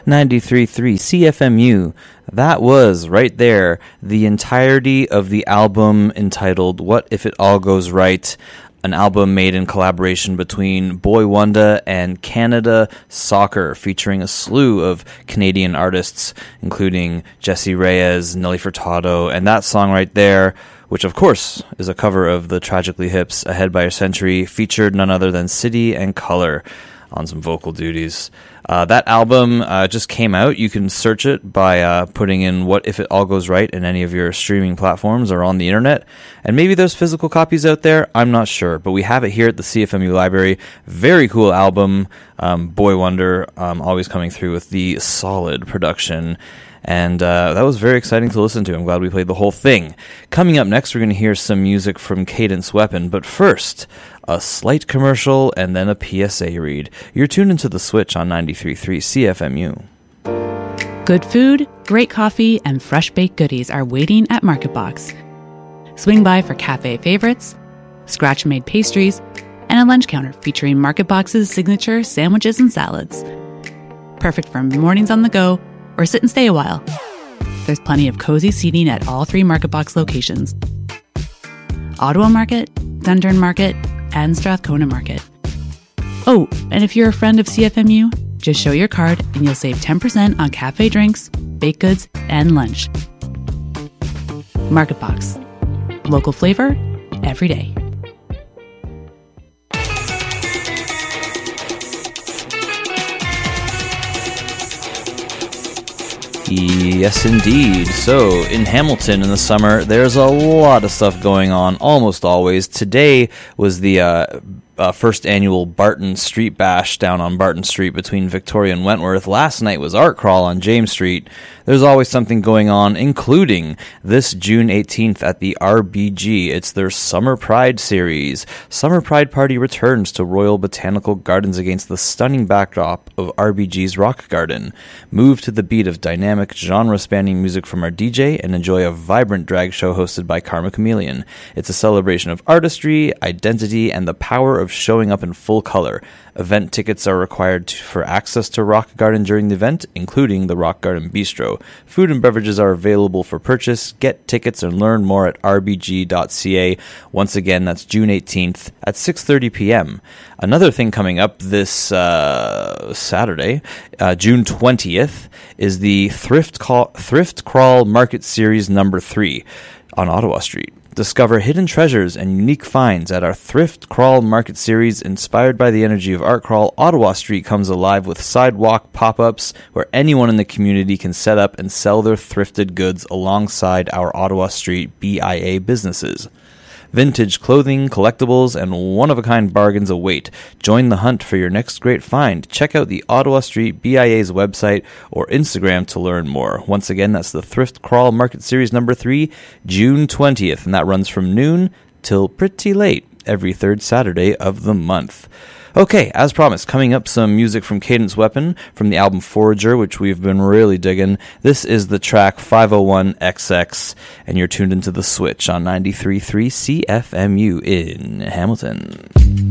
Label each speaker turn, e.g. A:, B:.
A: 93.3 CFMU. That was, right there, the entirety of the album entitled What If It All Goes Right, an album made in collaboration between Boy Wonder and Canada Soccer, featuring a slew of Canadian artists, including Jessie Reyez, Nelly Furtado, and that song right there, which of course is a cover of the Tragically Hip's Ahead by a Century, featured none other than City and Colour on some vocal duties. That album just came out. You can search it by putting in What If It All Goes Right in any of your streaming platforms or on the internet. And maybe there's physical copies out there. I'm not sure. But we have it here at the CFMU Library. Very cool album. Boy Wonder always coming through with the solid production. And that was very exciting to listen to. I'm glad we played the whole thing. Coming up next, we're going to hear some music from Cadence Weapon. But first, a slight commercial and then a PSA read. You're tuned into The Switch on 93.3 CFMU.
B: Good food, great coffee, and fresh-baked goodies are waiting at MarketBox. Swing by for cafe favorites, scratch-made pastries, and a lunch counter featuring MarketBox's signature sandwiches and salads. Perfect for mornings on the go or sit and stay a while. There's plenty of cozy seating at all 3 MarketBox locations: Ottawa Market, Dundurn Market, and Strathcona Market. Oh, and if you're a friend of CFMU, just show your card and you'll save 10% on cafe drinks, baked goods, and lunch. MarketBox. Local flavor, every day.
A: Yes, indeed. So, in Hamilton in the summer, there's a lot of stuff going on, almost always. Today was the first annual Barton Street Bash down on Barton Street between Victoria and Wentworth. Last night was Art Crawl on James Street. There's always something going on, including this June 18th at the RBG. It's their Summer Pride series. Summer Pride Party returns to Royal Botanical Gardens against the stunning backdrop of RBG's Rock Garden. Move to the beat of dynamic, genre-spanning music from our DJ and enjoy a vibrant drag show hosted by Karma Chameleon. It's a celebration of artistry, identity, and the power of showing up in full color. Event tickets are required for access to Rock Garden during the event, including the Rock Garden Bistro. Food and beverages are available for purchase. Get tickets and learn more at rbg.ca. Once again, that's June 18th at 6:30 p.m. Another thing coming up this Saturday, June 20th, is the Thrift Crawl Market Series number 3 on Ottawa Street. Discover hidden treasures and unique finds at our Thrift Crawl Market Series. Inspired by the energy of Art Crawl, Ottawa Street comes alive with sidewalk pop-ups where anyone in the community can set up and sell their thrifted goods alongside our Ottawa Street BIA businesses. Vintage clothing, collectibles, and one-of-a-kind bargains await. Join the hunt for your next great find. Check out the Ottawa Street BIA's website or Instagram to learn more. Once again, that's the Thrift Crawl Market Series number 3, June 20th, and that runs from noon till pretty late every third Saturday of the month. Okay, as promised, coming up, some music from Cadence Weapon from the album Forager, which we've been really digging. This is the track 501XX, and you're tuned into The Switch on 93.3 CFMU in Hamilton.